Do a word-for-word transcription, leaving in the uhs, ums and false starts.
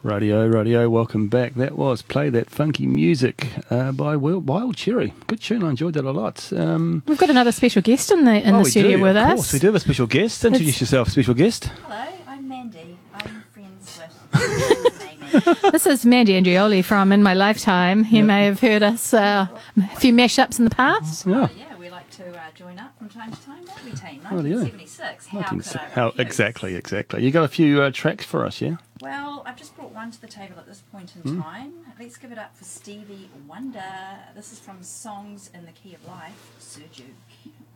Radio, radio, welcome back. That was Play That Funky Music uh, by Wild, Wild Cherry. Good tune, I enjoyed that a lot. Um, We've got another special guest in the in oh, the we studio do, with of us. course, we do have a special guest. Introduce It's- yourself, special guest. Hello, I'm Mandy. I'm friends with Amy. This is Mandy Andrioli from In My Lifetime. You Yep. may have heard us uh, a few mashups in the past. Yeah. Oh, yeah, we like to uh, join up from time to time, don't we, team? Oh, yeah. nineteen seventy-six. How Nineteen- could I how refuse? exactly, exactly. You got a few uh, tracks for us, yeah? Well, I've just brought one to the table at this point in Hmm. time. Let's give it up for Stevie Wonder. This is from Songs in the Key of Life, Sir Duke.